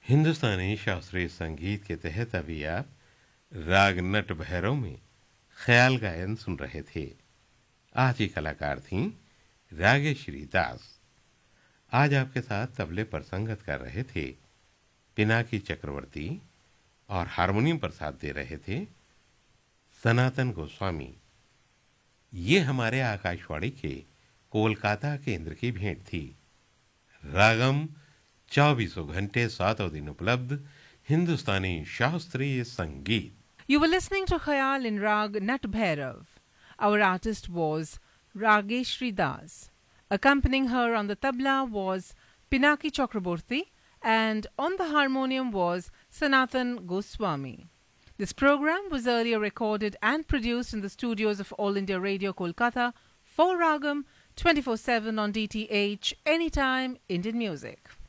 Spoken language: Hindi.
हिंदुस्तानी शास्त्रीय संगीत के तहत अभी आप राग नट भैरव में ख्याल गायन सुन रहे थे। आज की कलाकार थीं रागेश्वरी दास। आज आपके साथ तबले पर संगत कर रहे थे पिनाकी चक्रवर्ती और हारमोनियम पर साथ दे रहे थे सनातन गोस्वामी। ये हमारे आकाशवाणी के कोलकाता केंद्र की भेंट थी। रागम 24 घंटे 7 दिन उपलब्ध हिंदुस्तानी शास्त्रीय संगीत। You were listening to Khayal in Rag Nat Bhairav. Our artist was Rageshri Das. Accompanying her on the tabla was Pinaki Chakraborty and on the harmonium was Sanatan Goswami. This program was earlier recorded and produced in the studios of All India Radio Kolkata for Ragam 24/7 on DTH Anytime Indian Music.